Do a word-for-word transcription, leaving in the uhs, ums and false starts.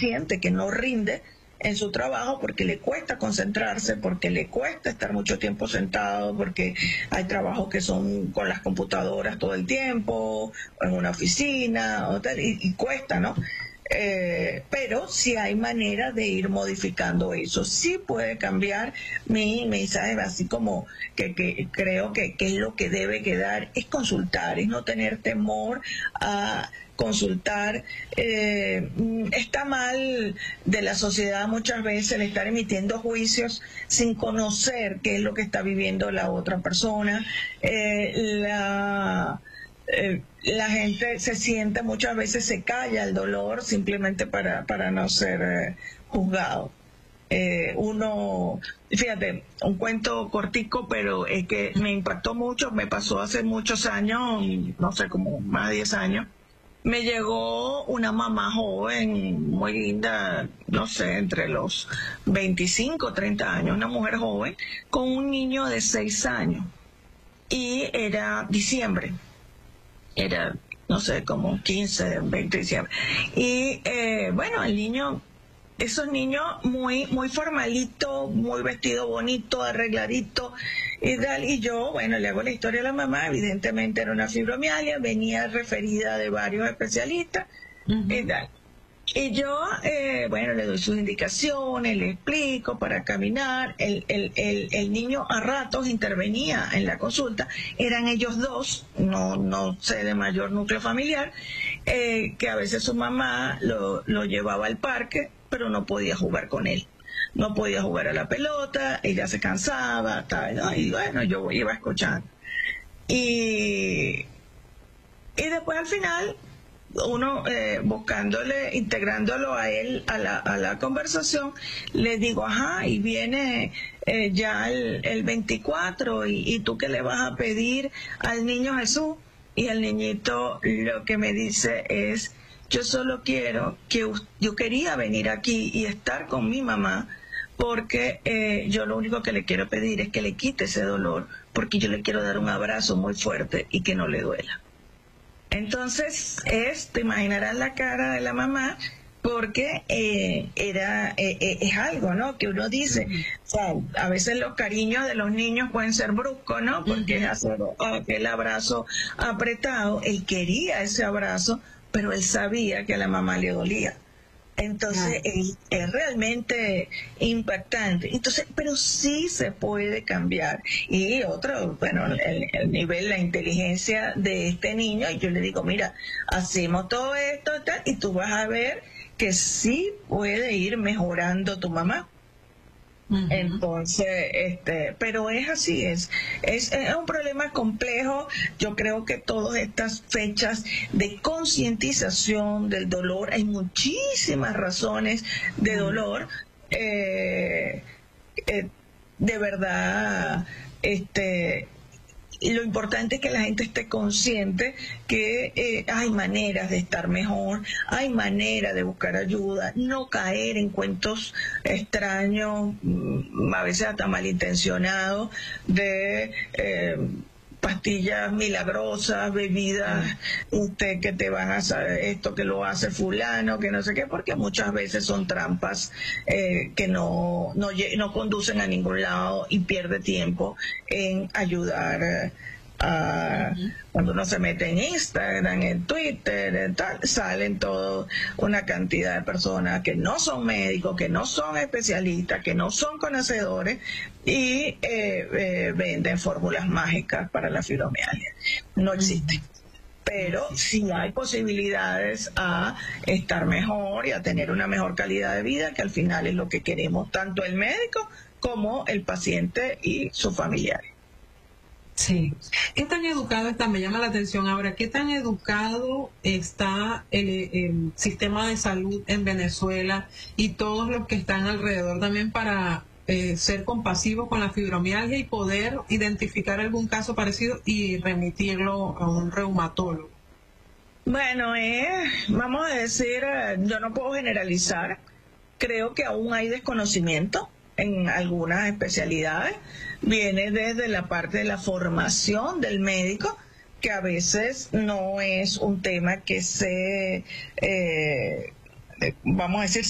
siente que no rinde en su trabajo porque le cuesta concentrarse, porque le cuesta estar mucho tiempo sentado, porque hay trabajos que son con las computadoras todo el tiempo, o en una oficina, o tal, y, y cuesta, ¿no? Eh, pero sí hay manera de ir modificando eso. Sí puede cambiar. Mi mensaje así como que, que creo que, que es lo que debe quedar, es consultar, es no tener temor a consultar. Eh, está mal de la sociedad muchas veces el estar emitiendo juicios sin conocer qué es lo que está viviendo la otra persona. Eh, la... Eh, la gente se siente, muchas veces se calla el dolor simplemente para, para no ser eh, juzgado. Eh, uno, fíjate, un cuento cortico, pero es que me impactó mucho, me pasó hace muchos años, no sé, como más de diez años. Me llegó una mamá joven, muy linda, no sé, entre los veinticinco, treinta años, una mujer joven, con un niño de seis años. Y era diciembre. Era, no sé, como quince, veinte de diciembre. Y eh, bueno, el niño, esos niños muy muy formalito, muy vestido bonito, arregladito y tal. Y yo, bueno, le hago la historia a la mamá. Evidentemente era una fibromialgia, venía referida de varios especialistas uh-huh. y tal. Y yo, eh, bueno, le doy sus indicaciones, le explico para caminar. El, el, el, el niño a ratos intervenía en la consulta. Eran ellos dos, no, no sé de mayor núcleo familiar, eh, que a veces su mamá lo, lo llevaba al parque, pero no podía jugar con él. No podía jugar a la pelota, ella se cansaba, tal, ¿no? Y bueno, yo iba escuchando. Y, y después al final, uno eh, buscándole, integrándolo a él a la, a la conversación, le digo, ajá, y viene eh, ya el, el veinticuatro, y, y tú qué le vas a pedir al niño Jesús. Y el niñito lo que me dice es, yo solo quiero que, yo quería venir aquí y estar con mi mamá, porque eh, yo lo único que le quiero pedir es que le quite ese dolor, porque yo le quiero dar un abrazo muy fuerte y que no le duela. Entonces, es, te imaginarás la cara de la mamá, porque eh, era eh, eh, es algo, ¿no? Que uno dice, o sea, a veces los cariños de los niños pueden ser bruscos, ¿no? Porque es hacer aquel abrazo apretado. Él quería ese abrazo, pero él sabía que a la mamá le dolía. Entonces, es, es realmente impactante. Entonces, pero sí se puede cambiar. Y otro, bueno, el, el nivel, la inteligencia de este niño, y yo le digo, mira, hacemos todo esto y tal, y tú vas a ver que sí puede ir mejorando tu mamá. Uh-huh. Entonces, este, pero es así, es, es, es un problema complejo. Yo creo que todas estas fechas de concientización del dolor, hay muchísimas razones de dolor, eh, eh, de verdad, este, y lo importante es que la gente esté consciente que eh, hay maneras de estar mejor, hay maneras de buscar ayuda, no caer en cuentos extraños, a veces hasta malintencionados, de eh, pastillas milagrosas, bebidas usted, que te van a hacer esto, que lo hace fulano, que no sé qué, porque muchas veces son trampas eh, que no, no, no conducen a ningún lado, y pierde tiempo en ayudar eh, a, uh-huh. Cuando uno se mete en Instagram, en Twitter, en tal, salen toda una cantidad de personas que no son médicos, que no son especialistas, que no son conocedores, y eh, eh, venden fórmulas mágicas para la fibromialgia. No existen. Pero sí hay posibilidades a estar mejor y a tener una mejor calidad de vida, que al final es lo que queremos tanto el médico como el paciente y sus familiares. Sí. ¿Qué tan educado está? Me llama la atención ahora, ¿qué tan educado está el, el sistema de salud en Venezuela y todos los que están alrededor también para eh, ser compasivos con la fibromialgia y poder identificar algún caso parecido y remitirlo a un reumatólogo? Bueno, eh, vamos a decir, eh, yo no puedo generalizar. Creo que aún hay desconocimiento en algunas especialidades. Viene desde la parte de la formación del médico, que a veces no es un tema que se, eh, vamos a decir,